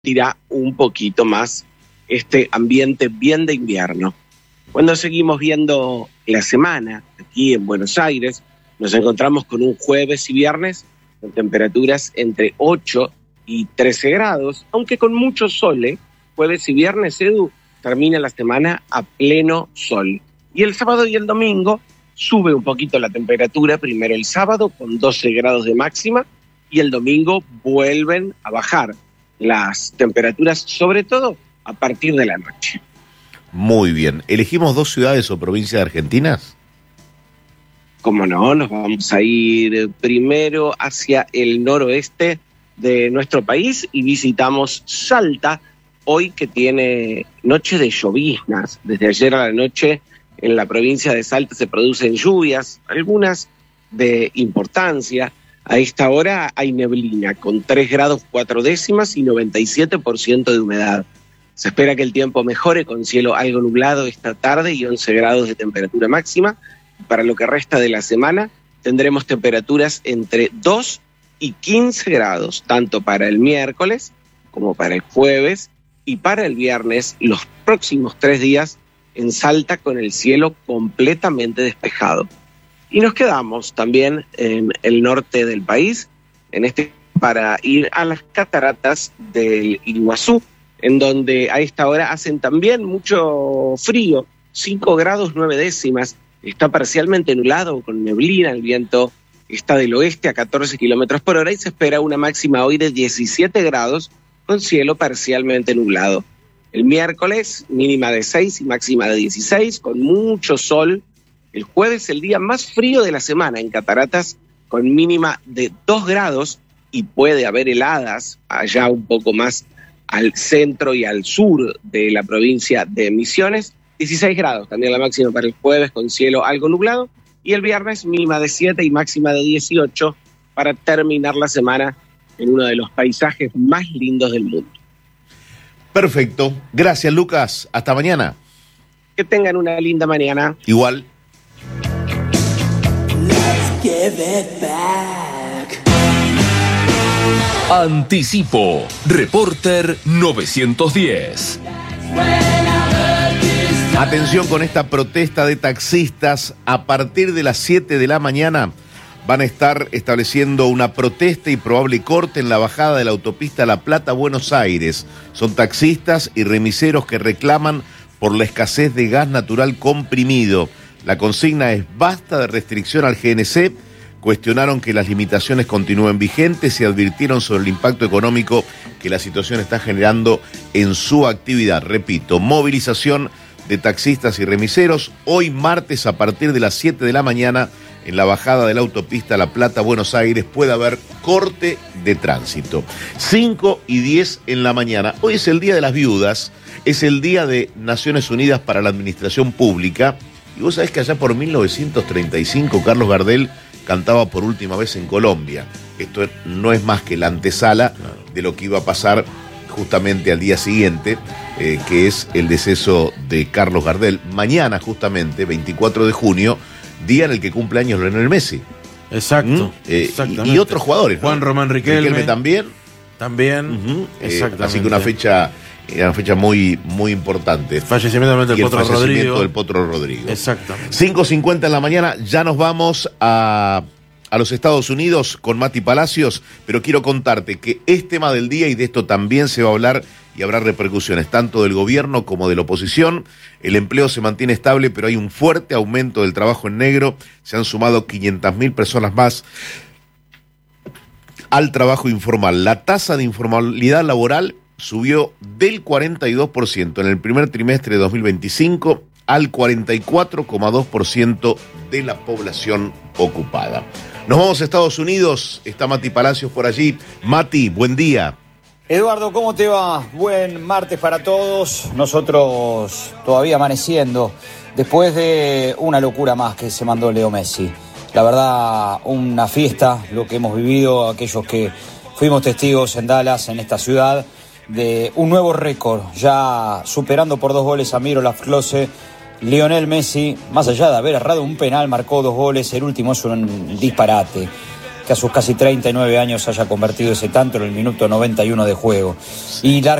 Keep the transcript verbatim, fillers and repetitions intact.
sentirá un poquito más este ambiente bien de invierno. Cuando seguimos viendo la semana aquí en Buenos Aires, nos encontramos con un jueves y viernes con temperaturas entre ocho y trece grados, aunque con mucho sol, ¿eh? Jueves y viernes, Edu, termina la semana a pleno sol. Y el sábado y el domingo sube un poquito la temperatura, primero el sábado con doce grados de máxima y el domingo vuelven a bajar las temperaturas, sobre todo a partir de la noche. Muy bien. ¿Elegimos dos ciudades o provincias argentinas? Como no, nos vamos a ir primero hacia el noroeste de nuestro país y visitamos Salta, hoy que tiene noche de lloviznas. Desde ayer a la noche en la provincia de Salta se producen lluvias, algunas de importancia. A esta hora hay neblina con tres grados cuatro décimas y noventa y siete por ciento de humedad. Se espera que el tiempo mejore con cielo algo nublado esta tarde y once grados de temperatura máxima. Para lo que resta de la semana tendremos temperaturas entre dos y quince grados, tanto para el miércoles como para el jueves y para el viernes, los próximos tres días en Salta con el cielo completamente despejado. Y nos quedamos también en el norte del país, en este para ir a las cataratas del Iguazú, en donde a esta hora hacen también mucho frío, cinco grados nueve décimas, está parcialmente nublado con neblina, el viento está del oeste a catorce kilómetros por hora y se espera una máxima hoy de diecisiete grados con cielo parcialmente nublado. El miércoles mínima de seis y máxima de dieciséis con mucho sol. El jueves el día más frío de la semana en Cataratas con mínima de dos grados y puede haber heladas allá un poco más al centro y al sur de la provincia de Misiones. dieciséis grados también la máxima para el jueves con cielo algo nublado y el viernes mínima de siete y máxima de dieciocho para terminar la semana en uno de los paisajes más lindos del mundo. Perfecto. Gracias, Lucas. Hasta mañana. Que tengan una linda mañana. Igual. Let's give it back. Anticipo. Reporter novecientos diez. Atención con esta protesta de taxistas. A partir de las siete de la mañana van a estar estableciendo una protesta y probable corte en la bajada de la autopista La Plata-Buenos Aires. Son taxistas y remiseros que reclaman por la escasez de gas natural comprimido. La consigna es basta de restricción al G N C. Cuestionaron que las limitaciones continúen vigentes y advirtieron sobre el impacto económico que la situación está generando en su actividad. Repito, movilización de taxistas y remiseros hoy martes a partir de las siete de la mañana en la bajada de la autopista La Plata-Buenos Aires. Puede haber corte de tránsito. cinco y diez en la mañana. Hoy es el Día de las Viudas, es el Día de Naciones Unidas para la Administración Pública. Y vos sabés que allá por mil novecientos treinta y cinco Carlos Gardel cantaba por última vez en Colombia. Esto no es más que la antesala de lo que iba a pasar justamente al día siguiente, eh, que es el deceso de Carlos Gardel. Mañana, justamente, veinticuatro de junio, día en el que cumple años Lionel Messi. Exacto. ¿Mm? Eh, exactamente. Y, y otros jugadores, ¿no? Juan Román Riquelme. Riquelme también. También. Uh-huh. Exactamente. Eh, así que una fecha, una fecha muy, muy importante. Fallecimiento del y el Potro fallecimiento Rodrigo. del Potro Rodrigo. Exactamente. cinco cincuenta en la mañana, ya nos vamos a, a los Estados Unidos con Mati Palacios, pero quiero contarte que es tema del día y de esto también se va a hablar y habrá repercusiones tanto del gobierno como de la oposición. El empleo se mantiene estable, pero hay un fuerte aumento del trabajo en negro. Se han sumado quinientas mil personas más al trabajo informal. La tasa de informalidad laboral subió del cuarenta y dos por ciento en el primer trimestre de dos mil veinticinco al cuarenta y cuatro coma dos por ciento de la población ocupada. Nos vamos a Estados Unidos, está Mati Palacios por allí. Mati, buen día. Eduardo, ¿cómo te va? Buen martes para todos. Nosotros todavía amaneciendo después de una locura más que se mandó Leo Messi. La verdad, una fiesta, lo que hemos vivido, aquellos que fuimos testigos en Dallas, en esta ciudad, de un nuevo récord, ya superando por dos goles a Miroslav Klose. Lionel Messi, más allá de haber errado un penal, marcó dos goles, el último es un disparate. que a sus casi treinta y nueve años haya convertido ese tanto en el minuto noventa y uno de juego. Y la